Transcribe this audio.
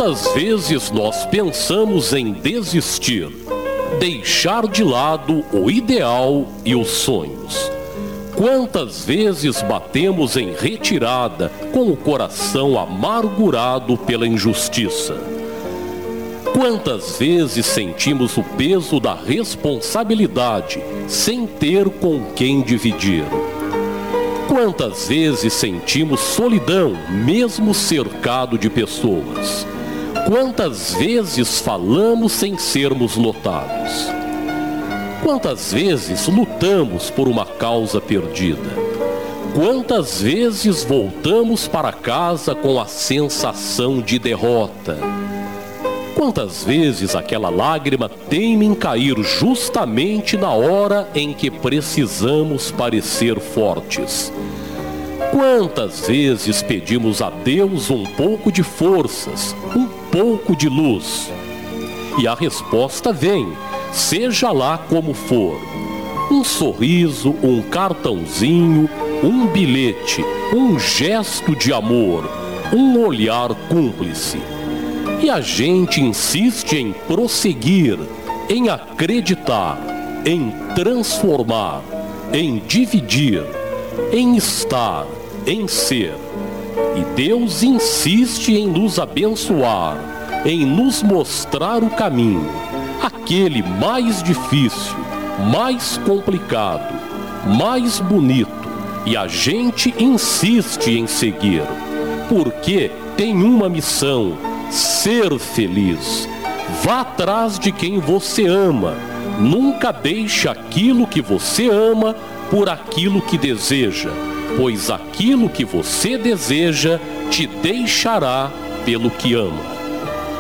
Quantas vezes nós pensamos em desistir, deixar de lado o ideal e os sonhos? Quantas vezes batemos em retirada com o coração amargurado pela injustiça? Quantas vezes sentimos o peso da responsabilidade sem ter com quem dividir? Quantas vezes sentimos solidão mesmo cercado de pessoas? Quantas vezes falamos sem sermos notados? Quantas vezes lutamos por uma causa perdida? Quantas vezes voltamos para casa com a sensação de derrota? Quantas vezes aquela lágrima teima em cair justamente na hora em que precisamos parecer fortes? Quantas vezes pedimos a Deus um pouco de forças, um pouco de luz? E a resposta vem, seja lá como for. Um sorriso, um cartãozinho, um bilhete, um gesto de amor, um olhar cúmplice. E a gente insiste em prosseguir, em acreditar, em transformar, em dividir, em estar, em ser. E Deus insiste em nos abençoar, em nos mostrar o caminho, aquele mais difícil, mais complicado, mais bonito. E a gente insiste em seguir, porque tem uma missão: ser feliz. Vá atrás de quem você ama. Nunca deixe aquilo que você ama por aquilo que deseja, pois aquilo que você deseja te deixará pelo que ama.